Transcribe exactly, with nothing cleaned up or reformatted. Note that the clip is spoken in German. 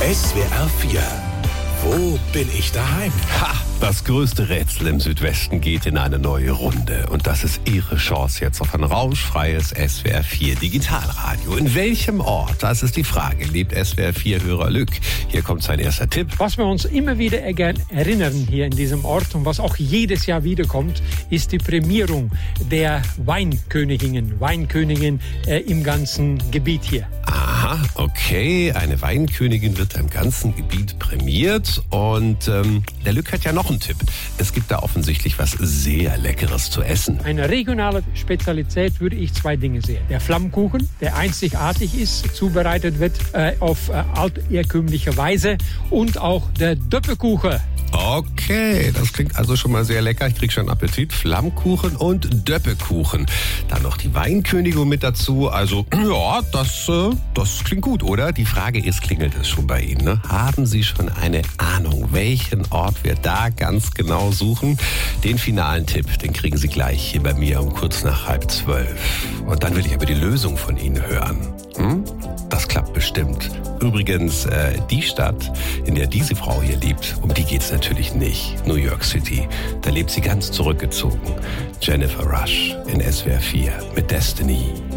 S W R vier. Wo bin ich daheim? Ha! Das größte Rätsel im Südwesten geht in eine neue Runde. Und das ist Ihre Chance jetzt auf ein rauschfreies S W R vier Digitalradio. In welchem Ort? Das ist die Frage. Lebt S W R vier-Hörer Lück? Hier kommt sein erster Tipp. Was wir uns immer wieder erinnern hier in diesem Ort und was auch jedes Jahr wiederkommt, ist die Prämierung der Weinköniginnen, Weinkönigin äh, im ganzen Gebiet hier. Aha, okay. Eine Weinkönigin wird im ganzen Gebiet prämiert. Und ähm, der Lück hat ja noch einen Tipp. Es gibt da offensichtlich was sehr Leckeres zu essen. Eine regionale Spezialität würde ich zwei Dinge sehen. Der Flammkuchen, der einzigartig ist, zubereitet wird äh, auf äh, altherkömmliche Weise. Und auch der Döppekuchen. Okay, das klingt also schon mal sehr lecker. Ich krieg schon Appetit. Flammkuchen und Döppekuchen. Dann noch die Weinkönigin mit dazu. Also, ja, das, äh, das klingt gut, oder? Die Frage ist, klingelt es schon bei Ihnen? Ne? Haben Sie schon eine Ahnung, welchen Ort wir da ganz genau suchen? Den finalen Tipp, den kriegen Sie gleich hier bei mir um kurz nach halb zwölf. Und dann will ich aber die Lösung von Ihnen hören. Hm? Das klappt bestimmt. Übrigens, äh, die Stadt, in der diese Frau hier lebt, um die geht's natürlich nicht. New York City. Da lebt sie ganz zurückgezogen. Jennifer Rush in S W R vier mit Destiny.